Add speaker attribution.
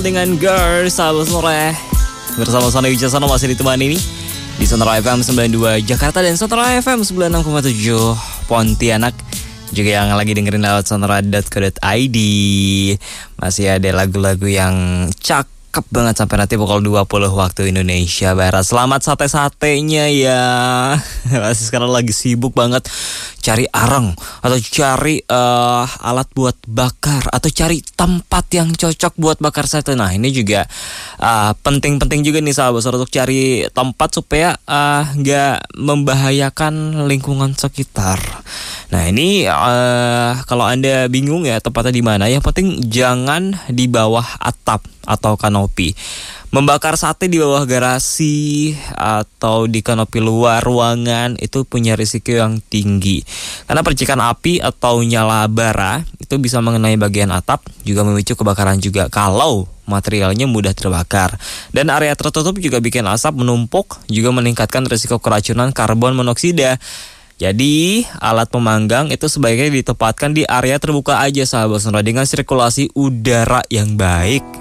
Speaker 1: Dengan Girls, sahabat sore bersama Sony Wijasono masih ditemani nih di Sonora FM 92 Jakarta dan Sonora FM 96,7 Pontianak. Juga yang lagi dengerin lewat sonora.co.id. Masih ada lagu-lagu yang cakep banget sampai nanti pukul 20 waktu Indonesia Barat. Selamat sate-satenya ya. Masih sekarang lagi sibuk banget cari arang atau cari alat buat bakar atau cari tempat yang cocok buat bakar sate. Nah ini juga penting-penting juga nih sahabat untuk cari tempat supaya nggak membahayakan lingkungan sekitar. Nah ini kalau Anda bingung ya tempatnya di mana, yang penting jangan di bawah atap atau kanopi. Membakar sate di bawah garasi atau di kanopi luar ruangan itu punya risiko yang tinggi. Karena percikan api atau nyala bara itu bisa mengenai bagian atap, juga memicu kebakaran juga kalau materialnya mudah terbakar. Dan area tertutup juga bikin asap menumpuk, juga meningkatkan risiko keracunan karbon monoksida. Jadi alat pemanggang itu sebaiknya ditempatkan di area terbuka aja sahabat Sonora dengan sirkulasi udara yang baik.